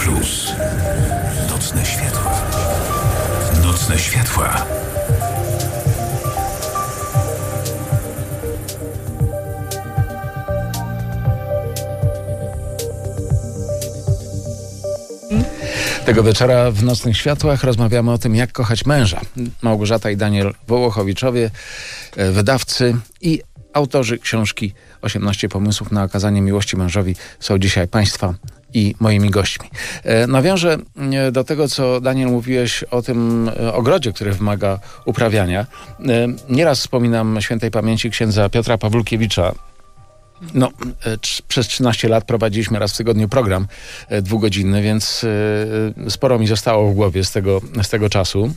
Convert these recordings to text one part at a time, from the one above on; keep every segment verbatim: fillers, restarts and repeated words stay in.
Plus. Nocne światła. Nocne światła. Tego wieczora w Nocnych Światłach rozmawiamy o tym, jak kochać męża. Małgorzata i Daniel Wołochowiczowie, wydawcy i autorzy książki osiemnaście pomysłów na okazanie miłości mężowi, są dzisiaj Państwa i moimi gośćmi. Nawiążę do tego, co Daniel mówiłeś o tym ogrodzie, który wymaga uprawiania. Nieraz wspominam świętej pamięci księdza Piotra Pawlukiewicza. No, trz- przez trzynaście lat prowadziliśmy raz w tygodniu program e, dwugodzinny, więc e, sporo mi zostało w głowie z tego, z tego czasu.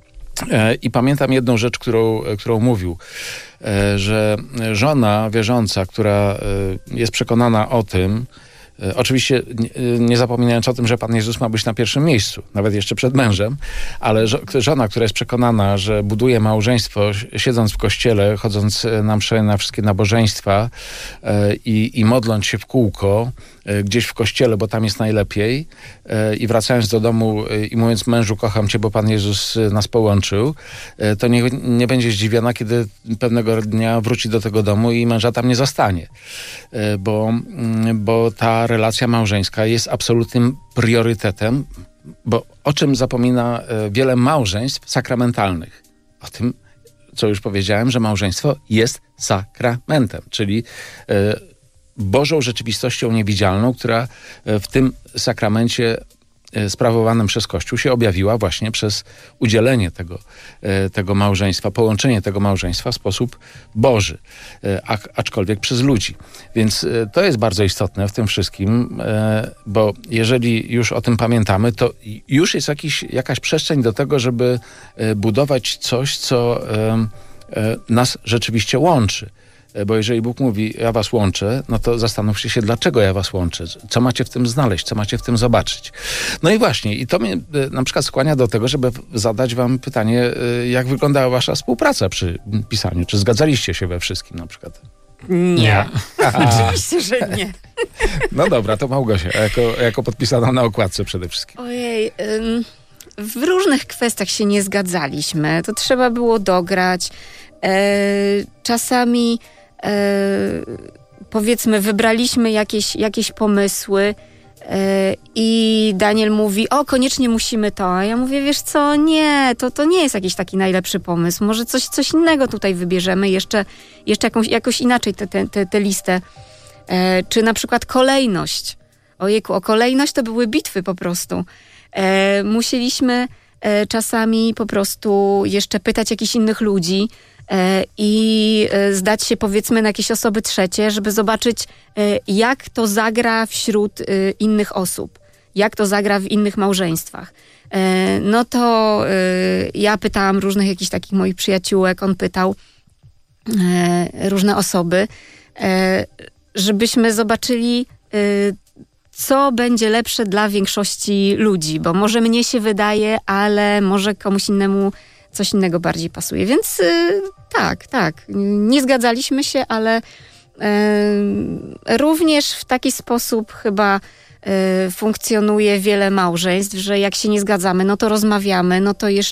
E, I pamiętam jedną rzecz, którą, którą mówił, e, że żona wierząca, która e, jest przekonana o tym, e, oczywiście nie, nie zapominając o tym, że Pan Jezus ma być na pierwszym miejscu, nawet jeszcze przed mężem, ale żo- żona, która jest przekonana, że buduje małżeństwo siedząc w kościele, chodząc na msze, na wszystkie nabożeństwa e, i, i modląc się w kółko e, gdzieś w kościele, bo tam jest najlepiej e, i wracając do domu e, i mówiąc mężu, kocham cię, bo Pan Jezus e, nas połączył, e, to nie, nie będzie zdziwiona, kiedy pewnego dnia wróci do tego domu i męża tam nie zastanie. E, bo, mm, bo ta relacja małżeńska jest absolutnym priorytetem, bo o czym zapomina e, wiele małżeństw sakramentalnych? O tym, co już powiedziałem, że małżeństwo jest sakramentem, czyli e, Bożą rzeczywistością niewidzialną, która e, w tym sakramencie e, sprawowanym przez Kościół się objawiła właśnie przez udzielenie tego, e, tego małżeństwa, połączenie tego małżeństwa w sposób Boży, e, a, aczkolwiek przez ludzi. Więc e, to jest bardzo istotne w tym wszystkim, e, bo jeżeli już o tym pamiętamy, to już jest jakiś, jakaś przestrzeń do tego, żeby e, budować coś, co e, e, nas rzeczywiście łączy. Bo jeżeli Bóg mówi, ja was łączę, no to zastanówcie się, dlaczego ja was łączę. Co macie w tym znaleźć, co macie w tym zobaczyć. No i właśnie, i to mnie na przykład skłania do tego, żeby zadać wam pytanie, jak wyglądała wasza współpraca przy pisaniu? Czy zgadzaliście się we wszystkim na przykład? Nie. Oczywiście, że nie. No dobra, to Małgosia, jako, jako podpisana na okładce przede wszystkim. Ojej, ym, w różnych kwestiach się nie zgadzaliśmy. To trzeba było dograć. E, czasami e, powiedzmy wybraliśmy jakieś, jakieś pomysły e, i Daniel mówi, o koniecznie musimy to, a ja mówię, wiesz co, nie, to, to nie jest jakiś taki najlepszy pomysł, może coś, coś innego tutaj wybierzemy, jeszcze, jeszcze jakąś, jakoś inaczej tę te, te, te listę, e, czy na przykład kolejność, ojejku, o kolejność to były bitwy po prostu, e, musieliśmy e, czasami po prostu jeszcze pytać jakichś innych ludzi, i zdać się powiedzmy na jakieś osoby trzecie, żeby zobaczyć, jak to zagra wśród innych osób, jak to zagra w innych małżeństwach. No to ja pytałam różnych jakichś takich moich przyjaciółek, on pytał różne osoby, żebyśmy zobaczyli, co będzie lepsze dla większości ludzi, bo może mnie się wydaje, ale może komuś innemu coś innego bardziej pasuje. Więc yy, tak, tak. Nie zgadzaliśmy się, ale yy, również w taki sposób chyba yy, funkcjonuje wiele małżeństw, że jak się nie zgadzamy, no to rozmawiamy, no to jeszcze